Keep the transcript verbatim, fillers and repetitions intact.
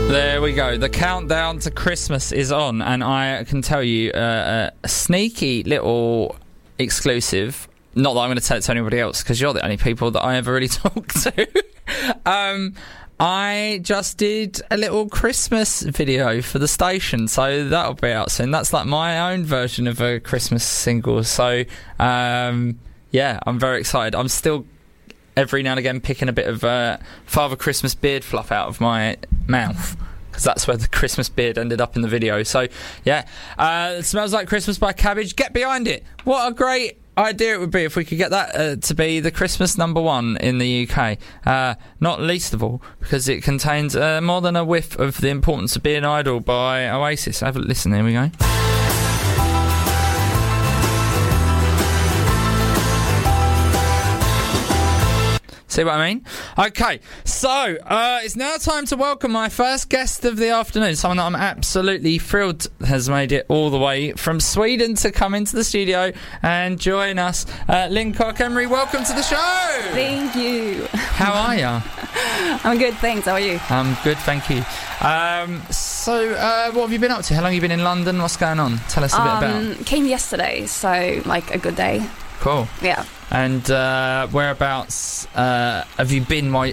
There we go. The countdown to Christmas is on, and I can tell you uh, a sneaky little exclusive. Not that I'm going to tell it to anybody else, because you're the only people that I ever really talk to. um, I just did a little Christmas video for the station, so that'll be out soon. That's like my own version of a Christmas single. So, um, yeah, I'm very excited. I'm still every now and again picking a bit of uh, Father Christmas beard fluff out of my mouth, because that's where the Christmas beard ended up in the video. So, yeah, uh, It Smells Like Christmas by Cabbage. Get behind it. What a great idea it would be if we could get that uh, to be the Christmas number one in the U K. Uh, not least of all because it contains uh, more than a whiff of The Importance of Being Idle by Oasis. Have a listen, here we go. See what I mean? Okay, so uh, it's now time to welcome my first guest of the afternoon, someone that I'm absolutely thrilled has made it all the way from Sweden to come into the studio and join us. Uh, Lynn Cock-Emery, welcome to the show! Thank you. How are you? I'm good, thanks. How are you? I'm good, thank you. Um, so, uh, what have you been up to? How long have you been in London? What's going on? Tell us a um, bit about. Came yesterday, so like a good day. Cool. Yeah. And uh, whereabouts uh, have you been? While,